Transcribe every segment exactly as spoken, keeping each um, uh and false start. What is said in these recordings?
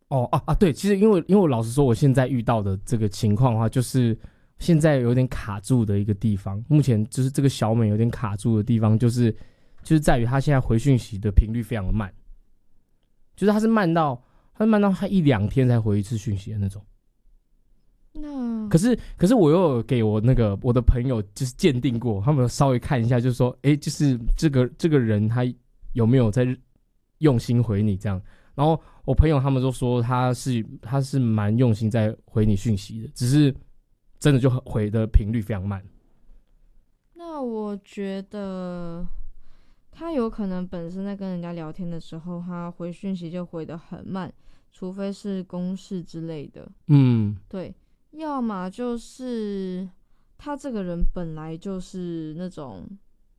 哦啊啊，对，其实因为因为我老实说，我现在遇到的这个情况的话，就是现在有点卡住的一个地方，目前就是这个小美有点卡住的地方，就是就是在于她现在回讯息的频率非常的慢，就是她是慢到她是慢到她一两天才回一次讯息的那种。 那可是可是我又有给我那个我的朋友就是鉴定过，他们稍微看一下，就是说，哎，就是这个这个人他有没有在用心回你这样。然后我朋友他们都说他是他是蛮用心在回你讯息的，只是真的就回的频率非常慢。 那我觉得他有可能本身在跟人家聊天的时候，他回讯息就回得很慢，除非是公事之类的。 嗯， 对，要么就是他这个人本来就是那种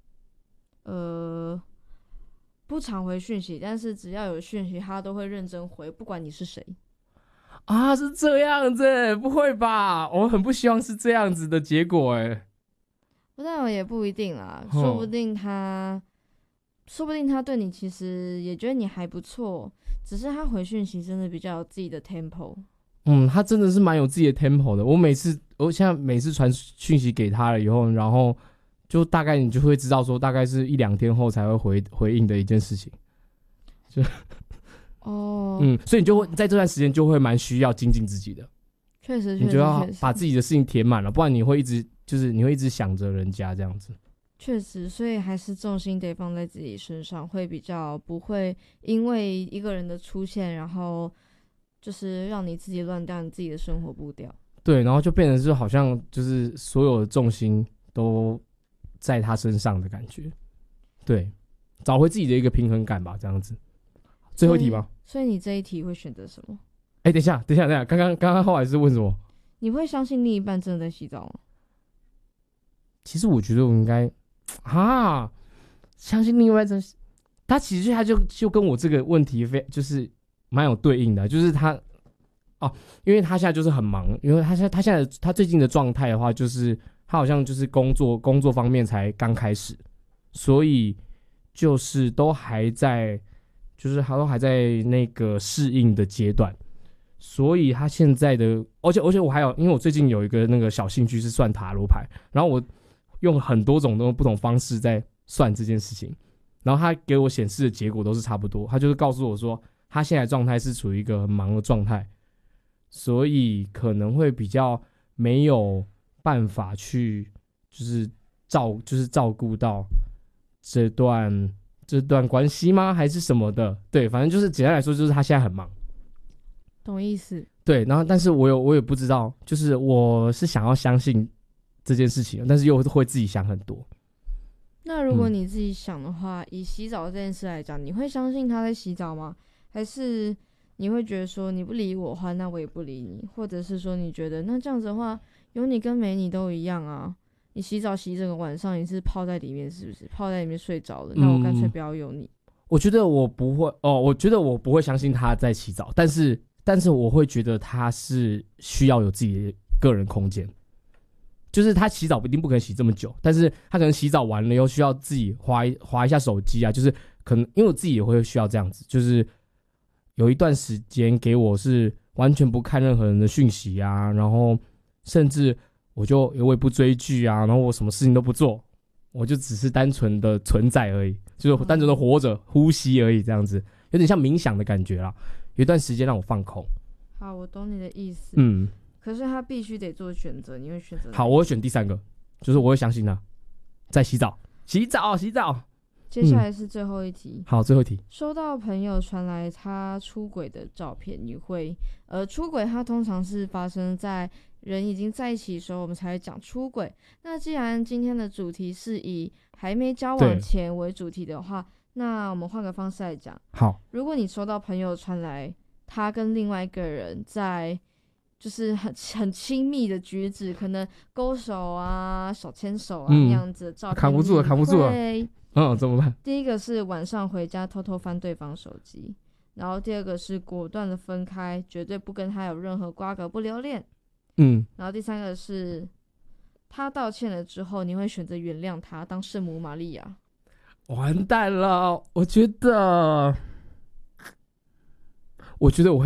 呃不常回讯息，但是只要有讯息他都会认真回，不管你是谁。 啊，是这样子，不会吧？我很不希望是这样子的结果，哎。 不但也不一定啦， 哦说不定他，说不定他对你其实也觉得你还不错，只是他回讯息真的比较有自己的 tempo。 嗯，他真的是蛮有自己的 tempo 的。我每次，我现在每次传讯息给他了以后，然后就大概你就会知道说，大概是一两天后才会回回应的一件事情。就哦， 嗯，所以你就会在这段时间就会蛮需要精进自己的， 确实， 你就要确实， 把自己的事情填满了，不然你会一直就是你会一直想着人家这样子。 确实，所以还是重心得放在自己身上，会比较不会因为一个人的出现，然后就是让你自己乱掉你自己的生活步调。 对，然后就变成是好像就是所有的重心都在他身上的感觉。对，找回自己的一个平衡感吧，这样子。最后一题吗？ 所以你这一题会选择什么？ 哎、欸，等一下，等一下，等一下，刚刚刚刚后来是问什么？ 你会相信另一半真的在洗澡吗？ 其实我觉得我应该啊，相信另外一半，他其实他就就跟我这个问题非就是蛮有对应的，就是他哦，因为他现在就是很忙，因为他现在他现在他最近的状态的话，就是他好像就是工作工作方面才刚开始，所以就是都还在，就是他都还在那个适应的阶段。所以他现在的，而且而且我还有，因为我最近有一个那个小兴趣是算塔罗牌，然后我用很多种的不同方式在算这件事情，然后他给我显示的结果都是差不多，他就是告诉我说他现在状态是处于一个很忙的状态，所以可能会比较没有办法去就是照就是照顾到这段这段关系吗？还是什么的？对，反正就是简单来说，就是他现在很忙。 懂意思？ 对，然后但是我有我也不知道，就是我是想要相信这件事情，但是又会自己想很多。 那如果你自己想的话，嗯、以洗澡这件事来讲，你会相信他在洗澡吗？还是你会觉得说你不理我的话，那我也不理你？或者是说你觉得那这样子的话，有你跟没你都一样啊？你洗澡洗整个晚上，你是泡在里面是不是？泡在里面睡着了，那我干脆不要有你。嗯、 我觉得我不会哦，我觉得我不会相信他在洗澡，但是。但是我会觉得他是需要有自己的个人空间，就是他洗澡一定不可能洗这么久，但是他可能洗澡完了又需要自己滑一滑一下手机啊，就是可能因为我自己也会需要这样子，就是有一段时间给我是完全不看任何人的讯息啊，然后甚至我就我也不追剧啊，然后我什么事情都不做，我就只是单纯的存在而已，就是单纯的活着、呼吸而已，这样子有点像冥想的感觉啦。有一段时间让我放空。 好，我懂你的意思。 嗯， 可是他必须得做选择，你会选择？ 好，我会选第三个，就是我会相信他在洗澡，洗澡，洗澡。 接下来是最后一题。 嗯、好，最后一题。 收到朋友传来他出轨的照片，你会呃出轨，它通常是发生在人已经在一起的时候，我们才会讲出轨。那既然今天的主题是以还没交往前为主题的话。那我们换个方式来讲， 好， 如果你收到朋友传来他跟另外一个人在就是很很亲密的举止，可能勾手啊、手牵手啊、嗯、那样子的照片， 扛不住了，扛不住了，嗯，怎么办？ 第一个是晚上回家偷偷翻对方手机，然后第二个是果断的分开，绝对不跟他有任何瓜葛，不留恋， 嗯， 然后第三个是他道歉了之后，你会选择原谅他，当圣母玛利亚。 完蛋了，我觉得，我觉得我会。